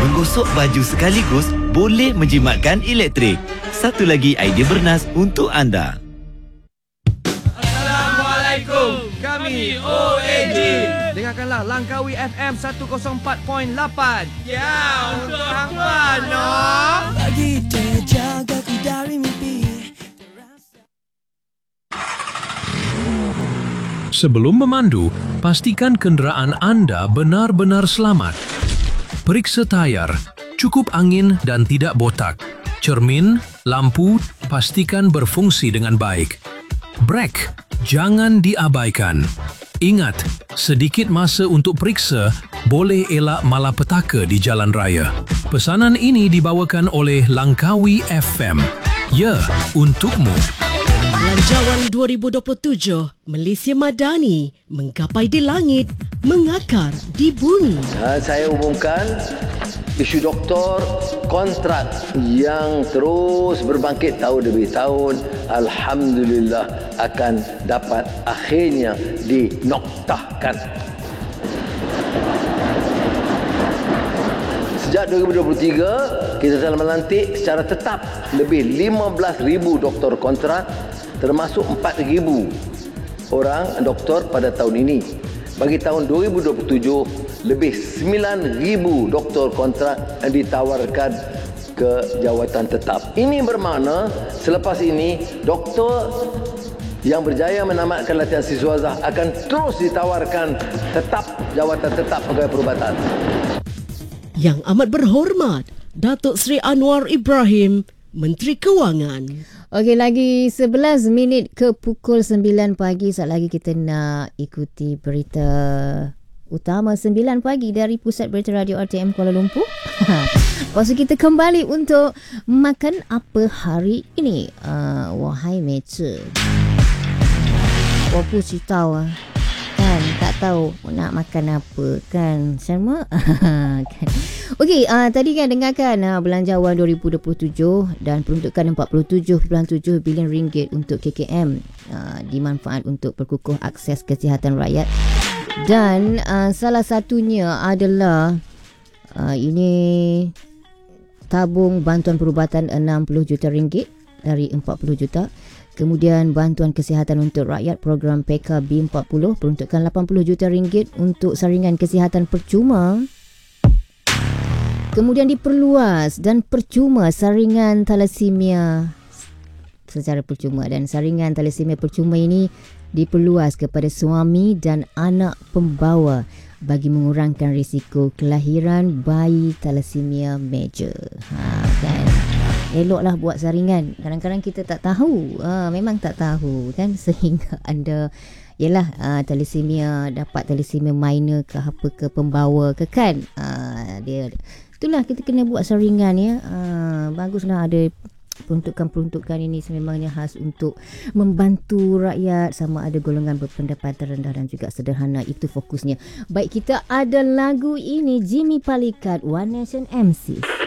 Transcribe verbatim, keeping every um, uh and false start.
Menggosok baju sekaligus boleh menjimatkan elektrik. Satu lagi idea bernas untuk anda. Assalamualaikum. Kami O A G. Dengarkanlah Langkawi F M seratus empat perpuluhan lapan. Ya, untuk hangpa, no. Bagi terjagaku dari mimpi. Sebelum memandu, pastikan kenderaan anda benar-benar selamat. Periksa tayar, cukup angin dan tidak botak. Cermin, lampu, pastikan berfungsi dengan baik. Brek, jangan diabaikan. Ingat, sedikit masa untuk periksa boleh elak malapetaka di jalan raya. Pesanan ini dibawakan oleh Langkawi F M. Ya, untukmu. Belanjawan dua ribu dua puluh tujuh, Malaysia Madani menggapai di langit, mengakar di bumi. Ha, saya umumkan isu doktor kontrak yang terus berbangkit tahun demi tahun, alhamdulillah akan dapat akhirnya dinoktahkan. Sejak dua ribu dua puluh tiga, kita telah melantik secara tetap lebih lima belas ribu doktor kontrak, termasuk empat ribu orang doktor pada tahun ini. Bagi tahun dua ribu dua puluh tujuh, lebih sembilan ribu doktor kontrak yang ditawarkan ke jawatan tetap. Ini bermakna selepas ini, doktor yang berjaya menamatkan latihan siswazah akan terus ditawarkan tetap jawatan tetap pegawai perubatan. Yang amat berhormat, Datuk Seri Anwar Ibrahim, Menteri Kewangan. Okey, lagi sebelas minit ke pukul sembilan pagi. Saat lagi kita nak ikuti berita utama sembilan pagi dari Pusat Berita Radio R T M Kuala Lumpur. Lepas tu kita kembali untuk makan apa hari ini. Uh, wahai Meca, Wah pun tahu ah. Kan tak tahu nak makan apa kan sama. Kan. Okey, uh, tadi kan dengarkan uh, belanjawan dua ribu dua puluh tujuh dan peruntukan empat puluh tujuh perpuluhan tujuh bilion ringgit untuk K K M uh, dimanfaat untuk perkukuh akses kesihatan rakyat. Dan uh, salah satunya adalah uh, ini tabung bantuan perubatan enam puluh juta ringgit dari empat puluh juta. Kemudian bantuan kesihatan untuk rakyat program P K B empat puluh peruntukan lapan puluh juta ringgit untuk saringan kesihatan percuma. Kemudian diperluas dan percuma saringan thalassemia secara percuma, dan saringan thalassemia percuma ini diperluas kepada suami dan anak pembawa bagi mengurangkan risiko kelahiran bayi thalassemia major. Ha, kan? Eloklah buat saringan. Kadang-kadang kita tak tahu. Ha, memang tak tahu kan, sehingga anda yalah uh, thalassemia, dapat thalassemia minor ke apa ke, pembawa ke kan. Uh, dia itulah kita kena buat saringan ya. Uh, baguslah ada peruntukan-peruntukan ini, sememangnya khas untuk membantu rakyat, sama ada golongan berpendapatan rendah dan juga sederhana. Itu fokusnya. Baik, kita ada lagu ini Jimmy Palikat, One Nation M C.